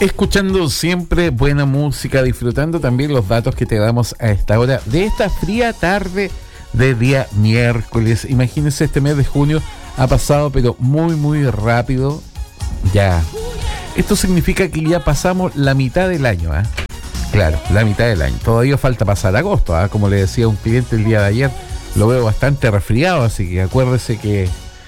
Escuchando siempre buena música, disfrutando también los datos que te damos a esta hora de esta fría tarde de día miércoles. Imagínense, este mes de junio ha pasado pero muy muy rápido ya. Esto significa que ya pasamos la mitad del año, ¿eh? Claro, la mitad del año. Todavía falta pasar agosto, ¿eh? Como le decía un cliente el día de ayer, lo veo bastante resfriado, así que acuérdese que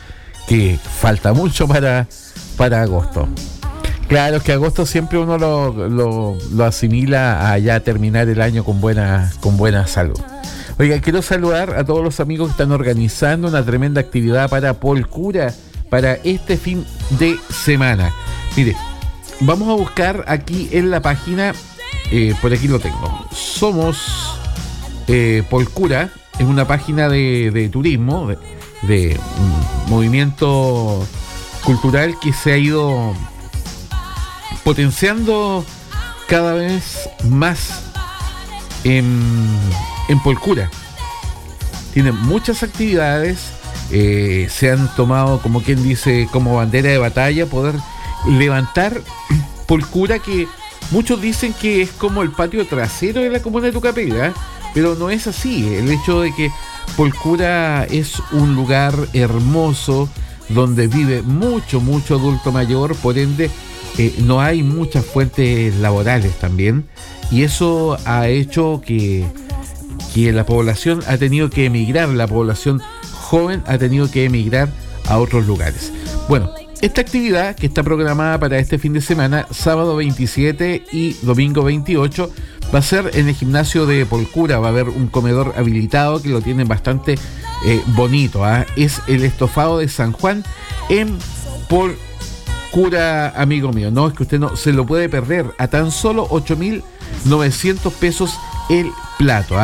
falta mucho para agosto. Claro, es que agosto siempre uno lo asimila a ya terminar el año con buena salud. Oiga, quiero saludar a todos los amigos que están organizando una tremenda actividad para Polcura para este fin de semana. Mire, vamos a buscar aquí en la página, por aquí lo tengo. Somos Polcura, es una página de turismo, de movimiento cultural que se ha ido potenciando cada vez más en Polcura. Tienen muchas actividades, se han tomado, como quien dice, como bandera de batalla, poder levantar Polcura, que muchos dicen que es como el patio trasero de la comuna de Tucapel, pero no es así. El hecho de que Polcura es un lugar hermoso donde vive mucho adulto mayor, por ende no hay muchas fuentes laborales también, y eso ha hecho que la población ha tenido que emigrar, la población joven ha tenido que emigrar a otros lugares. Bueno, esta actividad que está programada para este fin de semana, sábado 27 y domingo 28, va a ser en el gimnasio de Polcura. Va a haber un comedor habilitado que lo tienen bastante bonito, es el estofado de San Juan en Polcura, amigo mío. No, es que usted no se lo puede perder, a tan solo 8.900 pesos el plato.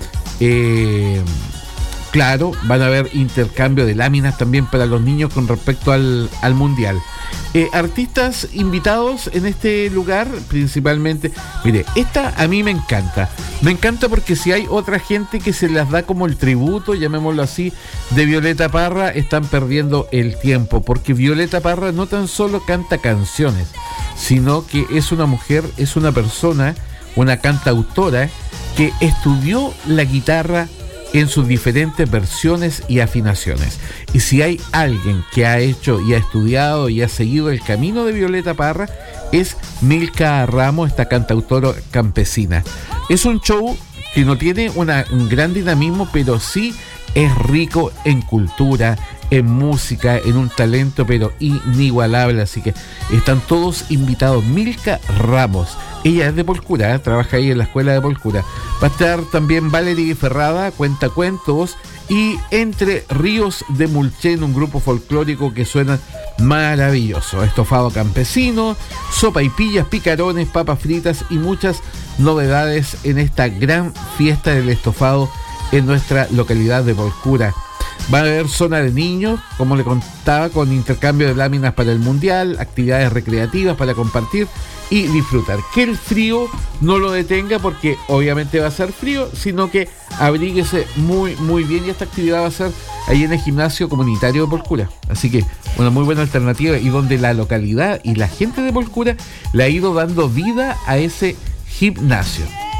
Claro, van a haber intercambio de láminas también para los niños con respecto al mundial. Artistas invitados en este lugar, principalmente. Mire, esta a mí me encanta porque si hay otra gente que se las da como el tributo, llamémoslo así, de Violeta Parra, están perdiendo el tiempo, porque Violeta Parra no tan solo canta canciones, sino que es una mujer, es una persona, una cantautora que estudió la guitarra en sus diferentes versiones y afinaciones. Y si hay alguien que ha hecho y ha estudiado y ha seguido el camino de Violeta Parra, es Milka Ramos, esta cantautora campesina. Es un show que no tiene un gran dinamismo, pero sí es rico en cultura, en música, en un talento pero inigualable, así que están todos invitados. Milka Ramos, ella es de Polcura, trabaja ahí en la escuela de Polcura. Va a estar también Valerie Ferrada, cuentacuentos, y Entre Ríos de Mulchen, un grupo folclórico que suena maravilloso. Estofado campesino, sopa y pillas, picarones, papas fritas y muchas novedades en esta gran fiesta del estofado en nuestra localidad de Polcura. Va a haber zona de niños, como le contaba, con intercambio de láminas para el mundial, actividades recreativas para compartir y disfrutar. Que el frío no lo detenga, porque obviamente va a ser frío, sino que abríguese muy bien, y esta actividad va a ser ahí en el gimnasio comunitario de Polcura. Así que una muy buena alternativa, y donde la localidad y la gente de Polcura le ha ido dando vida a ese gimnasio.